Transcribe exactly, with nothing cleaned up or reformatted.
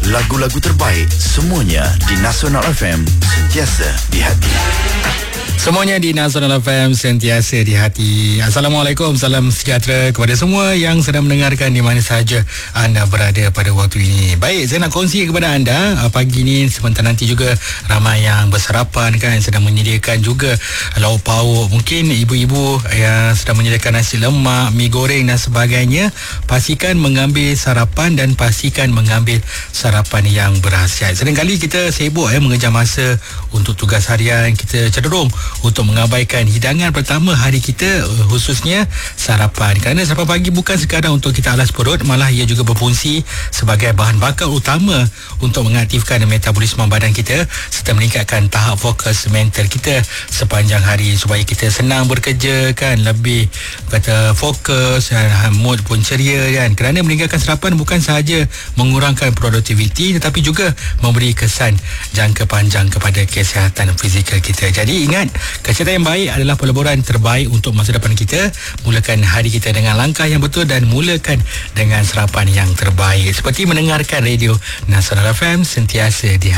lagu-lagu terbaik, semuanya di Nasional F M, sentiasa di hati. Semuanya di Nasional F M, sentiasa di hati. Assalamualaikum, salam sejahtera kepada semua yang sedang mendengarkan di mana sahaja anda berada pada waktu ini. Baik, saya nak kongsi kepada anda pagi ini, sebentar nanti juga ramai yang bersarapan kan, sedang menyediakan juga lauk pauk. Mungkin ibu-ibu yang sedang menyediakan nasi lemak, mi goreng dan sebagainya. Pastikan mengambil sarapan dan pastikan mengambil sarapan yang berhasiat. Seringkali kita sibuk eh, mengejar masa untuk tugas harian, kita cenderung untuk mengabaikan hidangan pertama hari kita, khususnya sarapan. Kerana sarapan pagi bukan sekadar untuk kita alas perut, malah ia juga berfungsi sebagai bahan bakar utama untuk mengaktifkan metabolisme badan kita serta meningkatkan tahap fokus mental kita sepanjang hari, supaya kita senang bekerja kan, lebih kata fokus dan mood pun ceria kan. Kerana meninggalkan sarapan bukan sahaja mengurangkan produktiviti, tetapi juga memberi kesan jangka panjang kepada kesihatan fizikal kita. Jadi ingat, kesihatan yang baik adalah peleburan terbaik untuk masa depan kita. Mulakan hari kita dengan langkah yang betul dan mulakan dengan sarapan yang terbaik. Seperti mendengarkan radio Nasional F M, sentiasa di